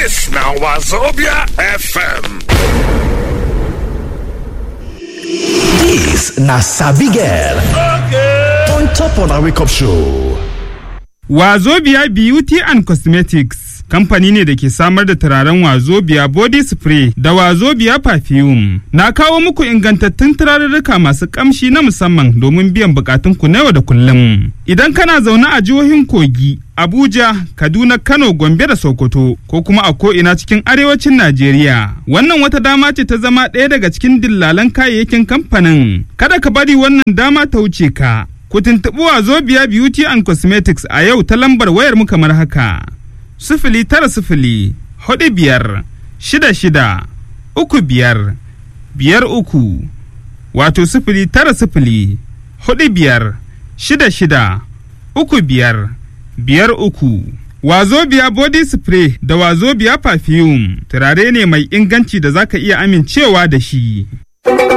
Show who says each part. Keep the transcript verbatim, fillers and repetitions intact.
Speaker 1: This now Wazobia F M.
Speaker 2: This na Sabi Girl. Okay. On top of our wake up show.
Speaker 3: Wazobia Beauty and Cosmetics kamfani ne da ke samar da turaren Wazobia body spray da Wazobia perfume. Na kawo muku ingantattun turarurruka masu kamshi na musamman domin biyan bukatunku na yau da kullum. Idan kana zaune a jihohin Kogi, Abuja, Kaduna, Kano, Gombe da Sokoto ko kuma a ko'ina cikin arewacin Najeriya. Wannan wata dama ce ta zama ɗaya daga cikin dillalan kayayyakin kamfanin. Kada ka bari wannan dama ta wuce ka. Ku tuntuɓi Wazobia Beauty and Cosmetics a yau ta lambar wayar mu kamar haka. Sifili tara sifili, hudu biyar, shida shida, uku biyar, biyar uku. Wato sifili tara sifili, hudu biyar, shida shida, uku biyar, biyar uku. Wazobia body spray da Wazobia perfume turare ne mai inganci da zaka iya amincewa da shi.